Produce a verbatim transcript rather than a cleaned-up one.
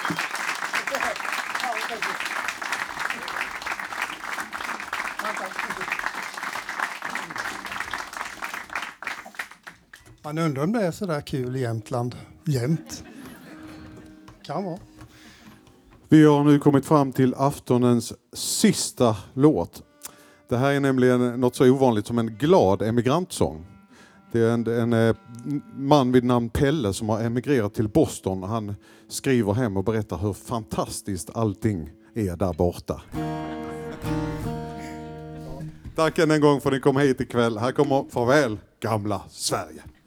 Man undrar om det är så där kul i Jämtland jämt. Kan vara. Vi har nu kommit fram till aftonens sista låt. Det här är nämligen något så ovanligt som en glad emigrantsång. Det är en, en man vid namn Pelle som har emigrerat till Boston. Han skriver hem och berättar hur fantastiskt allting är där borta. Tack än en gång för att ni kom hit ikväll. Här kommer Farväl gamla Sverige.